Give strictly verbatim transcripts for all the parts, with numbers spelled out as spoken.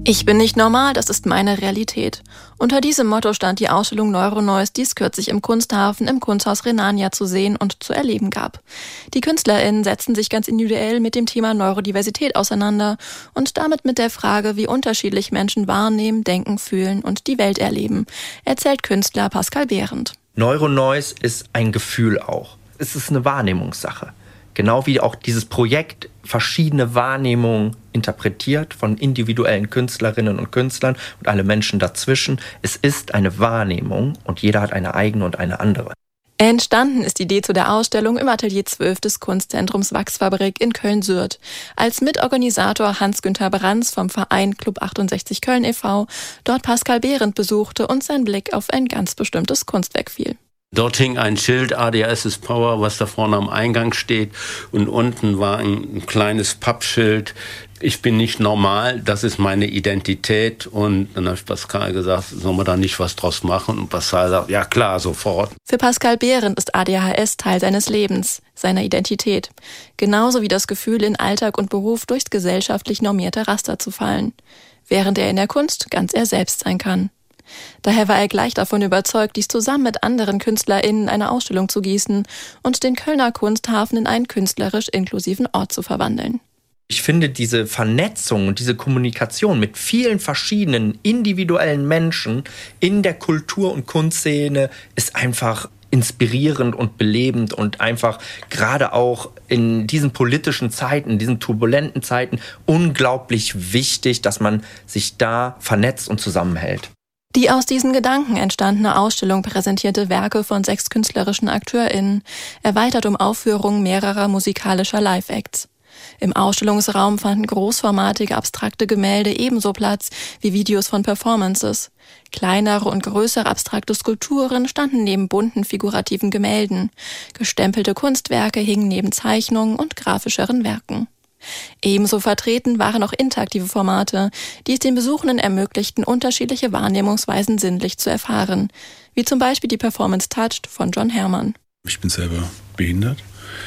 Ich bin nicht normal, das ist meine Realität. Unter diesem Motto stand die Ausstellung Neuronoise, die es kürzlich im Kunsthafen im Kunsthaus Rhenania zu sehen und zu erleben gab. Die KünstlerInnen setzten sich ganz individuell mit dem Thema Neurodiversität auseinander und damit mit der Frage, wie unterschiedlich Menschen wahrnehmen, denken, fühlen und die Welt erleben, erzählt Künstler Pascal Behrendt. Neuronoise ist ein Gefühl auch. Es ist eine Wahrnehmungssache. Genau wie auch dieses Projekt verschiedene Wahrnehmungen interpretiert von individuellen Künstlerinnen und Künstlern und alle Menschen dazwischen. Es ist eine Wahrnehmung und jeder hat eine eigene und eine andere. Entstanden ist die Idee zu der Ausstellung im Atelier zwölf des Kunstzentrums Wachsfabrik in Köln-Sürth. Als Mitorganisator Hans-Günther Brands vom Verein Club achtundsechzig Köln e V dort Pascal Behrendt besuchte und sein Blick auf ein ganz bestimmtes Kunstwerk fiel. Dort hing ein Schild, A D S ist Power, was da vorne am Eingang steht. Und unten war ein, ein kleines Pappschild. Ich bin nicht normal, das ist meine Identität. Und dann habe ich Pascal gesagt, sollen wir da nicht was draus machen? Und Pascal sagt, ja klar, sofort. Für Pascal Behrendt ist A D H S Teil seines Lebens, seiner Identität. Genauso wie das Gefühl, in Alltag und Beruf durchs gesellschaftlich normierte Raster zu fallen. Während er in der Kunst ganz er selbst sein kann. Daher war er gleich davon überzeugt, dies zusammen mit anderen KünstlerInnen in eine Ausstellung zu gießen und den Kölner Kunsthafen in einen künstlerisch inklusiven Ort zu verwandeln. Ich finde, diese Vernetzung und diese Kommunikation mit vielen verschiedenen individuellen Menschen in der Kultur- und Kunstszene ist einfach inspirierend und belebend und einfach gerade auch in diesen politischen Zeiten, in diesen turbulenten Zeiten unglaublich wichtig, dass man sich da vernetzt und zusammenhält. Die aus diesen Gedanken entstandene Ausstellung präsentierte Werke von sechs künstlerischen AkteurInnen, erweitert um Aufführungen mehrerer musikalischer Live-Acts. Im Ausstellungsraum fanden großformatige abstrakte Gemälde ebenso Platz wie Videos von Performances. Kleinere und größere abstrakte Skulpturen standen neben bunten figurativen Gemälden. Gestempelte Kunstwerke hingen neben Zeichnungen und grafischeren Werken. Ebenso vertreten waren auch interaktive Formate, die es den Besuchenden ermöglichten, unterschiedliche Wahrnehmungsweisen sinnlich zu erfahren, wie zum Beispiel die Performance Touched von John Herrmann. Ich bin selber behindert,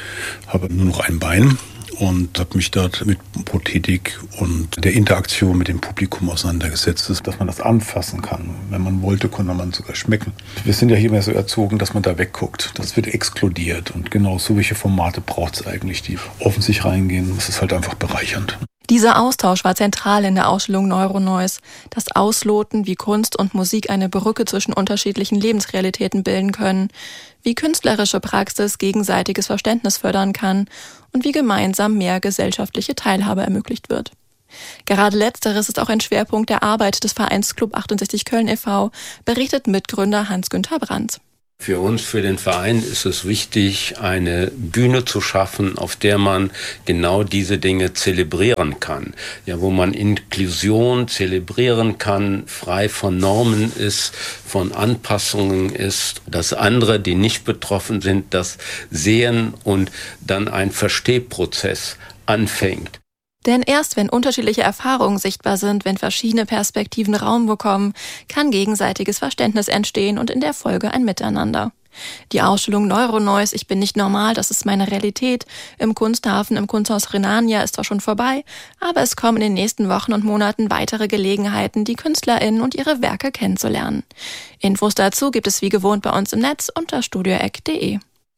habe nur noch ein Bein und habe mich dort mit Prothetik und der Interaktion mit dem Publikum auseinandergesetzt, dass man das anfassen kann. Wenn man wollte, konnte man sogar schmecken. Wir sind ja hier mehr so erzogen, dass man da wegguckt. Das wird exkludiert und genau so welche Formate braucht es eigentlich, die offen sich reingehen. Das ist halt einfach bereichernd. Dieser Austausch war zentral in der Ausstellung Neuronoise. Das Ausloten, wie Kunst und Musik eine Brücke zwischen unterschiedlichen Lebensrealitäten bilden können, wie künstlerische Praxis gegenseitiges Verständnis fördern kann und wie gemeinsam mehr gesellschaftliche Teilhabe ermöglicht wird. Gerade letzteres ist auch ein Schwerpunkt der Arbeit des Vereins Club achtundsechzig Köln e V, berichtet Mitgründer Hans-Günther Brands. Für uns, für den Verein ist es wichtig, eine Bühne zu schaffen, auf der man genau diese Dinge zelebrieren kann. Ja, wo man Inklusion zelebrieren kann, frei von Normen ist, von Anpassungen ist, dass andere, die nicht betroffen sind, das sehen und dann ein Verstehprozess anfängt. Denn erst wenn unterschiedliche Erfahrungen sichtbar sind, wenn verschiedene Perspektiven Raum bekommen, kann gegenseitiges Verständnis entstehen und in der Folge ein Miteinander. Die Ausstellung Neuronoise, ich bin nicht normal, das ist meine Realität, im Kunsthafen im Kunsthaus Rhenania ist zwar schon vorbei, aber es kommen in den nächsten Wochen und Monaten weitere Gelegenheiten, die KünstlerInnen und ihre Werke kennenzulernen. Infos dazu gibt es wie gewohnt bei uns im Netz unter studioeck punkt de.